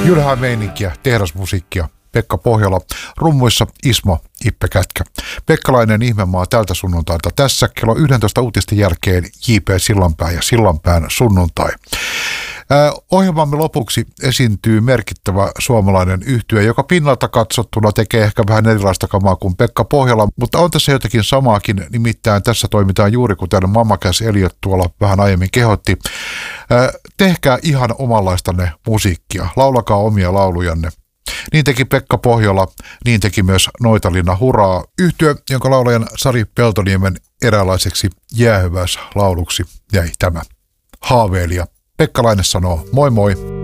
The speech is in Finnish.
Jylhää meininkiä, tehdasmusiikkia. Pekka Pohjola, rummuissa Ismo Ippe Kätkä. Pekkalainen ihmemaa tältä sunnuntailta tässä kello 11 uutisten jälkeen J.P. Sillanpää ja Sillanpään sunnuntai. Ohjelmamme lopuksi esiintyy merkittävä suomalainen yhtye, joka pinnalta katsottuna tekee ehkä vähän erilaista kamaa kuin Pekka Pohjola, mutta on tässä jotakin samaakin, nimittäin tässä toimitaan juuri kuten Mamma Cass Elliot tuolla vähän aiemmin kehotti. Tehkää ihan omanlaistanne musiikkia, laulakaa omia laulujanne. Niin teki Pekka Pohjola, niin teki myös Noitalinna Huraa, yhtye, jonka laulajan Sari Peltoniemen eräänlaiseksi jäähyväislauluksi jäi tämä. Haaveilija. Pekkalainen sanoo moi moi.